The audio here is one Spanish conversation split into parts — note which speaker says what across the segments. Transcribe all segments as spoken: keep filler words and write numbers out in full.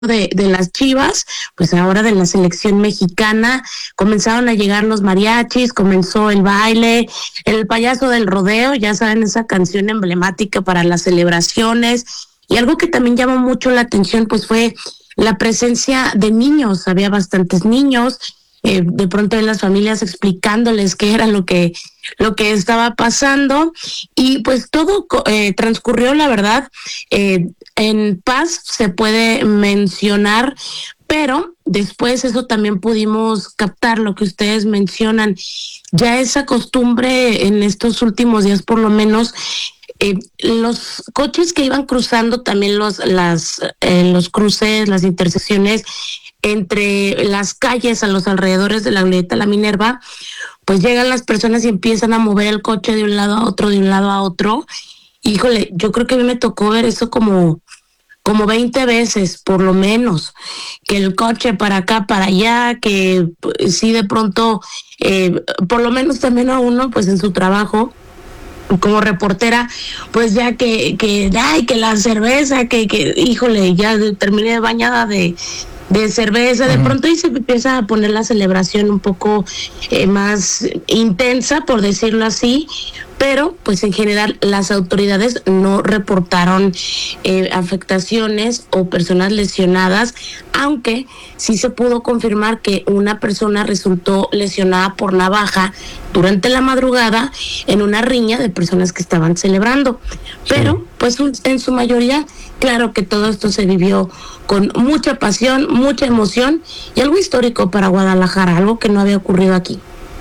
Speaker 1: de, de las Chivas, pues ahora de la selección mexicana, comenzaron a llegar los mariachis, comenzó el baile, el payaso del rodeo, ya saben, esa canción emblemática para las celebraciones, y algo que también llamó mucho la atención, pues fue la presencia de niños, había bastantes niños, eh, de pronto en las familias explicándoles qué era lo que lo que estaba pasando, y pues todo eh, transcurrió, la verdad, eh, en paz, se puede mencionar, pero después eso también pudimos captar lo que ustedes mencionan, ya esa costumbre en estos últimos días por lo menos. Eh, los coches que iban cruzando también los las eh, los cruces, las intersecciones entre las calles a los alrededores de la Glorieta La Minerva, pues llegan las personas y empiezan a mover el coche de un lado a otro, de un lado a otro. Híjole, yo creo que a mí me tocó ver eso como como veinte veces, por lo menos, que el coche para acá, para allá, que pues, sí de pronto, eh, por lo menos también a uno, pues en su trabajo, como reportera, pues ya que, que, ay, que la cerveza, que, que, híjole, ya terminé bañada de, de cerveza, de uh-huh. Pronto y se empieza a poner la celebración un poco eh, más intensa, por decirlo así, pero pues en general las autoridades no reportaron eh, afectaciones o personas lesionadas, aunque sí se pudo confirmar que una persona resultó lesionada por navaja durante la madrugada en una riña de personas que estaban celebrando. Pero sí. Pues en su mayoría, claro que todo esto se vivió con mucha pasión, mucha emoción y algo histórico para Guadalajara, algo que no había ocurrido aquí.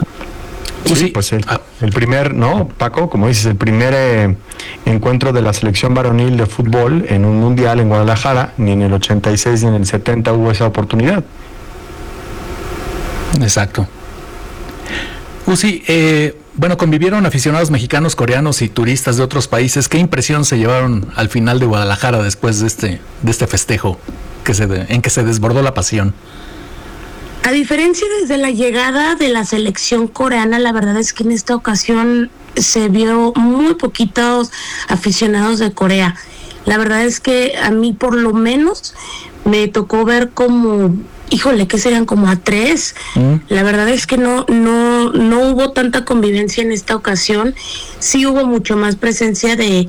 Speaker 2: Sí, sí, pues el, el primer, ¿no, Paco? Como dices, el primer eh, encuentro de la selección varonil de fútbol en un mundial en Guadalajara, ni en el ochenta y seis ni en el setenta hubo esa oportunidad.
Speaker 3: Exacto. Uzi, eh, bueno, convivieron aficionados mexicanos, coreanos y turistas de otros países. ¿Qué impresión se llevaron al final de Guadalajara después de este, de este festejo que se de, en que se desbordó la pasión?
Speaker 1: A diferencia desde la llegada de la selección coreana, la verdad es que en esta ocasión se vio muy poquitos aficionados de Corea. La verdad es que a mí por lo menos me tocó ver como, híjole, que serían como a tres. ¿Mm? La verdad es que no, no, no hubo tanta convivencia en esta ocasión. Sí hubo mucho más presencia de,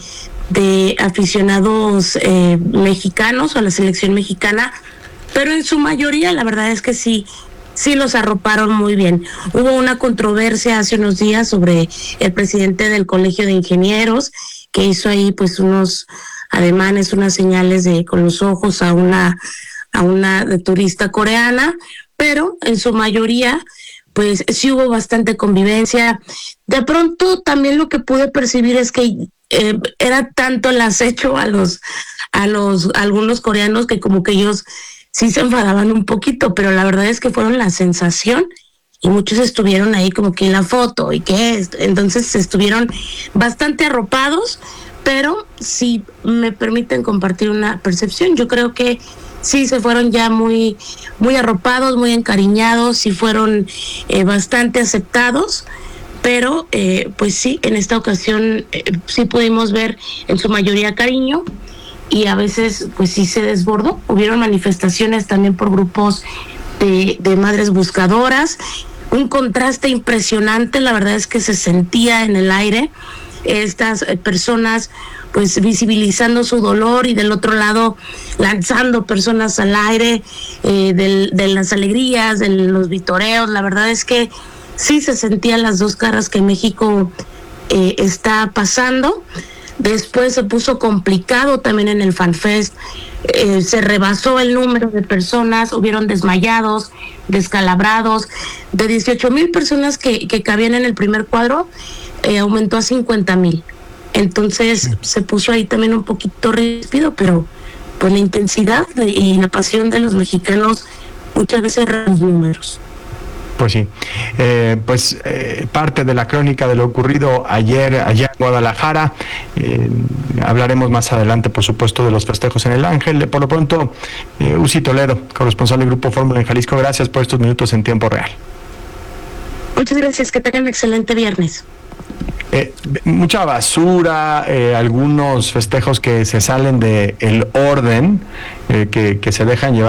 Speaker 1: de aficionados eh, mexicanos o a la selección mexicana, pero en su mayoría la verdad es que sí, sí los arroparon muy bien. Hubo una controversia hace unos días sobre el presidente del Colegio de Ingenieros, que hizo ahí pues unos ademanes, unas señales de con los ojos a una, a una de turista coreana, pero en su mayoría pues sí hubo bastante convivencia. De pronto también lo que pude percibir es que eh, era tanto el acecho a los, a los, a algunos coreanos que como que ellos sí se enfadaban un poquito, pero la verdad es que fueron la sensación y muchos estuvieron ahí como que en la foto y que es, entonces estuvieron bastante arropados, pero si me permiten compartir una percepción, yo creo que sí se fueron ya muy, muy arropados, muy encariñados y fueron eh, bastante aceptados, pero eh, pues sí, en esta ocasión eh, sí pudimos ver en su mayoría cariño. Y a veces pues sí se desbordó, hubieron manifestaciones también por grupos de, de madres buscadoras, un contraste impresionante, la verdad es que se sentía en el aire, estas personas pues visibilizando su dolor y del otro lado lanzando personas al aire, eh, de, de las alegrías, de los vitoreos, la verdad es que sí se sentían las dos caras que México eh, está pasando. Después se puso complicado también en el FanFest, eh, se rebasó el número de personas, hubieron desmayados, descalabrados, de dieciocho mil personas que, que cabían en el primer cuadro, eh, aumentó a cincuenta mil. Entonces se puso ahí también un poquito ríspido, pero pues la intensidad de, y la pasión de los mexicanos muchas veces eran los números.
Speaker 2: Pues sí, eh, pues eh, parte de la crónica de lo ocurrido ayer allá en Guadalajara. Eh, hablaremos más adelante, por supuesto, de los festejos en el Ángel. Por lo pronto, eh, Uzi Toledo, corresponsal del Grupo Fórmula en Jalisco, gracias por estos minutos en tiempo real.
Speaker 1: Muchas gracias, que tengan un excelente viernes.
Speaker 2: Eh, mucha basura, eh, algunos festejos que se salen de el orden, eh, que, que se dejan llevar